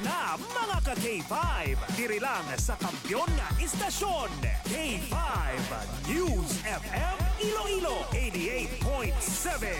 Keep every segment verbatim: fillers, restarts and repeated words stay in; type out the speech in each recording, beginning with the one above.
na mga ka-K five. Diri lang sa kampyon nga istasyon. K five News F M Iloilo eighty-eight point seven.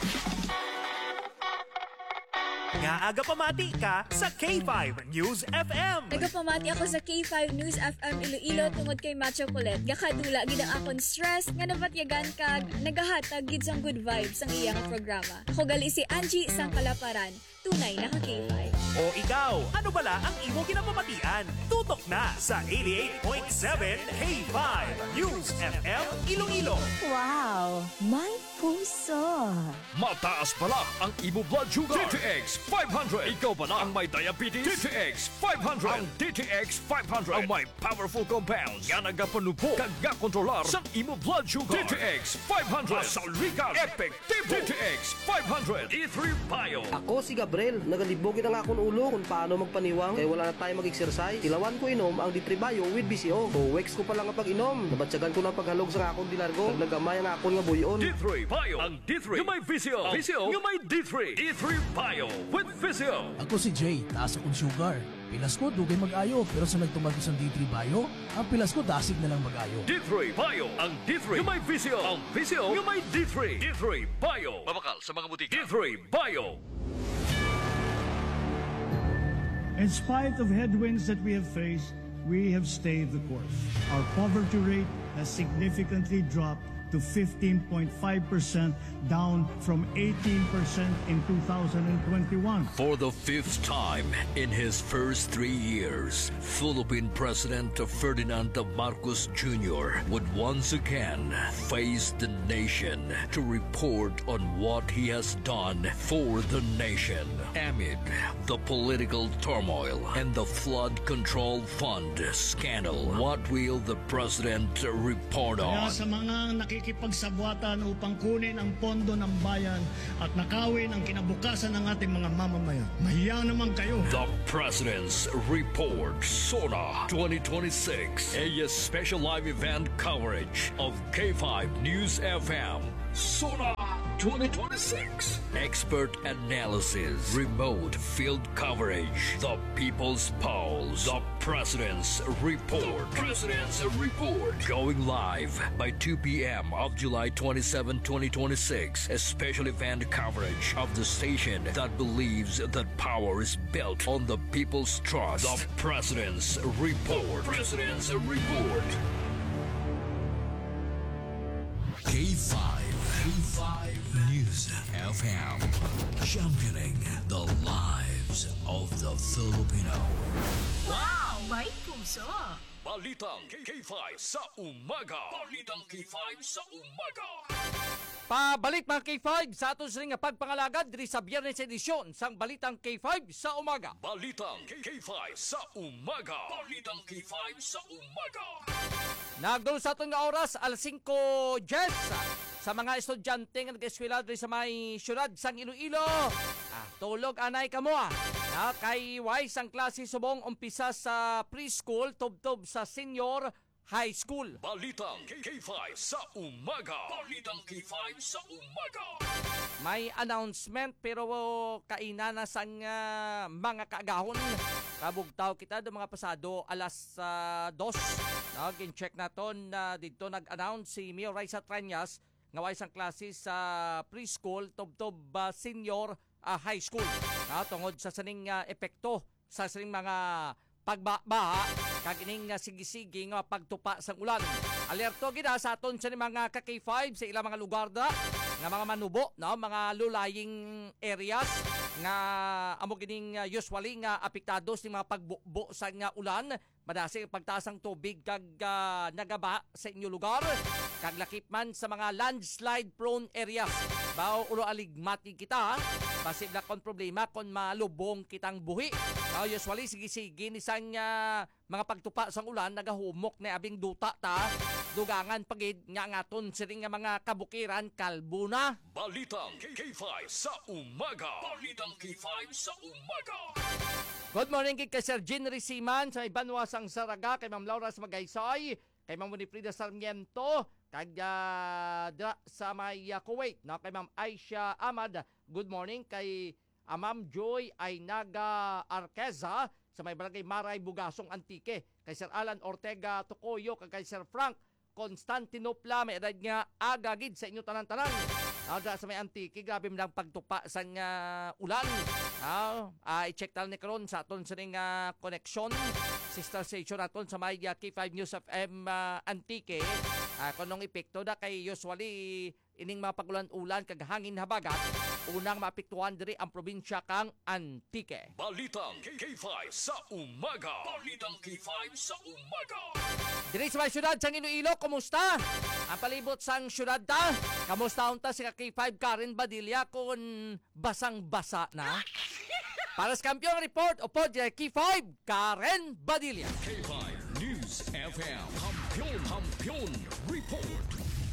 Nga aga pamati ka sa K five News F M. Nagapamati ako sa K five News F M Iloilo tungod kay Macho Colette. Gakadula gid ang akong stress nga nabatyagan kag nagahatag gid sang good vibes ang iyang programa. Ako gali si Angie sang Kalaparan. Tunay na ka K five. O ikaw, ano bala ang imo ginapamatian? Tutok na sa eighty-eight point seven K five News F M Iloilo. Wow, may puso. Mataas pala ang imo blood sugar. D T X five hundred. Ikaw pala ang may diabetes. D T X five hundred. Ang D T X five hundred ang may powerful compounds nga nagapanubo kag kontrolar sa imo blood sugar. D T X five hundred. Masaligan. Epektibo. D T X five hundred. E three Bio. Ako si Gabriel, nagalibogin ang akong ulo kung paano magpaniwang kaya wala na tayo mag-exercise. Ilawan ko inom ang D three Bio with B C O. O weeks ko pa lang ang pag-inom. Nabatsagan ko na paghalog sa akong dilargo. Nagnagamay ang akong nga buyon. D three Bio. Ang D three nga may V C O. V C O nga may D three. D three Bio with V C O. Ako si Jay, taas akong sugar. Pilas ko, dugay mag-ayo. Pero sa nagtumag ko sa D three Bio, ang pilas ko dasig na lang mag-ayo. D three Bio. Ang D three nga may V C O. Ang V C O nga may D three. D three Bio. Mabakal sa mga butika. D three Bio. In spite of headwinds that we have faced, we have stayed the course. Our poverty rate has significantly dropped to fifteen point five percent, down from eighteen percent in two thousand twenty-one. For the fifth time in his first three years, Philippine President Ferdinand Marcos Junior would once again face the nation to report on what he has done for the nation. Amid the political turmoil and the flood control fund scandal, what will the President report Kaya on? sa mga nakikipagsabwatan upang kunin ang pondo ng bayan at nakawin ang kinabukasan ng ating mga mamamayan, mahiya naman kayo. The President's Report, SONA twenty twenty-six, a special live event coverage of K five News F M. SONA twenty twenty-six. Expert analysis, remote field coverage, the People's Polls, the President's Report. The President's Report. Going live by two p.m. of July twenty-seventh, twenty twenty-six. A special event coverage of the station that believes that power is built on the people's trust. The President's Report. The President's Report. K five. K five News F M. Championing the lives of the Filipino. Wow, may puso. Balitang K five sa umaga. Balitang K five sa umaga. Pabalik mga K five sa aton sa nga pagpangalagad diri sa Biyernes edisyon sang Balitang K five sa umaga. Balitang K five sa umaga. Balitang K five sa umaga. Nagdalo sa aton nga oras alas singko Jets sa mga estudyante nga nag-eskwela diri sa may syudad sang Iloilo. Ah, tulog anay kamo ah. Na kay wise ang klase subong umpisa sa preschool tubtob sa senior high school. Balitang K five sa umaga. Balitang K five sa umaga. May announcement pero kainana sang uh, mga kaagahon. Kabugtaw kita do mga pasado alas uh, dos. No, gin-check naton na uh, dito nag-announce si Mayor Raisa Tranyas nga wais ang klase sa preschool tubtob uh, senior uh, high school. No, tungod sa saning uh, epekto sa saning mga pagbaha kag ining uh, sige-sige nga pagtupa sang ulan. Alerto gid sa aton sa mga ka K five sa ilang mga lugar da nga mga manubo, no, mga low-lying areas nga amo gining uh, usually nga apektados ni mga pagbubo sa nga ulan, madasi pagtaas ang tubig kag uh, nagaba sa inyo lugar kag lakip man sa mga landslide prone areas. Bao ulo aligmati kita, basig na kon problema kon malubong kitang buhi. Uh, usually sige-sige ni sang uh, mga pagtupa sang ulan nagahumok na abing duta ta. Dugangan pagid nga ngaton siring nga mga kabukiran kalbo na. Balitang K five sa umaga. Balitang K five sa umaga. Good morning kay Sir Jean Risiman sa Ibanwasang Saraga, kay Ma'am Laura Magaysoy, kay Ma'am Winifrida Sarmiento, kay uh, sa may uh, Kuwait, no? Kay Ma'am Aisha Ahmad. Good morning kay ang Ma'am Joy ay naga Arqueza sa may barangay Maray, Bugasong, Antique. Kay Sir Alan Ortega Tocoyo, kay Sir Frank Constantinopla, may edad nga agagid sa inyo tanan-tanan. Ada sa may Antique, grabe mo lang pagtupa sa nga ulan. Ah, uh, i-check tal ni karon sa aton sa ning uh, connection. Sister station aton sa may uh, K five News F M uh, Antique. Uh, kunong epekto da kay usually ining mga pagulan-ulan kag hangin habagat, unang maapektuhan diri ang probinsya kang Antique. Balitang K five sa umaga. Balitang K five sa umaga. Diri sa may syudad sa Iloilo, kumusta? Ang palibot sang syudad ta? Kamusta unta si K five Karen Badilla kung basang-basa na? Para sa Kampiyon Report, upo K five Karen Badilla. K five News F M. Kampiyon, Kampiyon Report.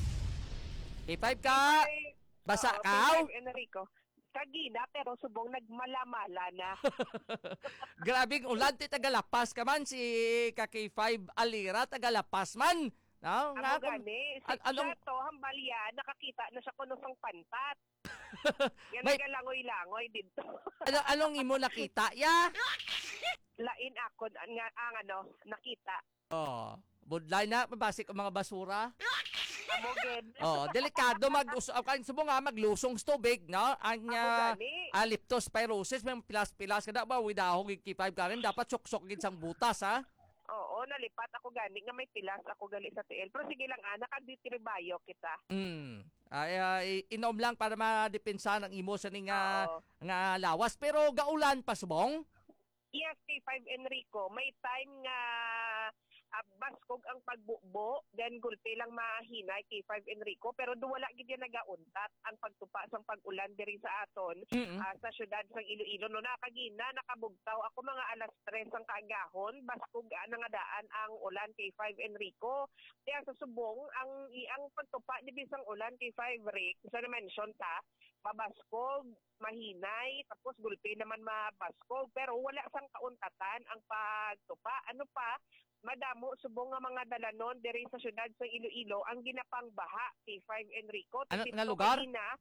K five ka? Basa Oo, ka? K five Enrico. Kagina pero subong nagmalamala na. Grabing ulan ti tagalapas ka man si K five Alira tagalapas man. No, Ako nga kung- gani, si an- anong- Chato, hambalya, nakakita na siya kuno sang pantat. Yan May- ay langoy-langoy dito. ano, anong imo nakita ya? Lain ako nga ang ano, nakita. Oh, budlay na mabasik ang mga basura. Amoged. Oh, delikado mag kan subo nga maglusong sa tubig, no? Ang Ako uh, gani. uh, leptospirosis may pilas-pilas kada ba widahog K five ka rin dapat suksok gid sang butas ha. Oo, nalipat ako gani nga may pilas ako gali sa tiil. Pero sige lang anak, nagditribayo kita. Mm. Ay, ay inom lang para madepensa ng imo sa ning uh, Oo. nga lawas pero gaulan pa subong. Yes, K five Enrico, may time nga uh, baskog ang pagbukbo, then gulpi lang mahinay K five Enrico, pero duwala gid yan nagauntat ang pagtupa sang pag-ulan diri sa aton Mm-mm. ah, sa syudad sang Iloilo. No nakagina nakabugtaw ako mga alas tres ang kaagahon, baskog ah, nangadaan ang ulan K five Enrico. Kaya sa subong ang ang pagtupa di bisang ulan K five Rick, sa na-mention ta, mabaskog, mahinay, tapos gulpi naman mabaskog, pero wala sang kauntatan ang pagtupa. Ano pa, madamo subong nga mga dalanon diri sa syudad sa Iloilo ang ginapang baha K five Enrico. Ano Tipid nga ko lugar? kanina,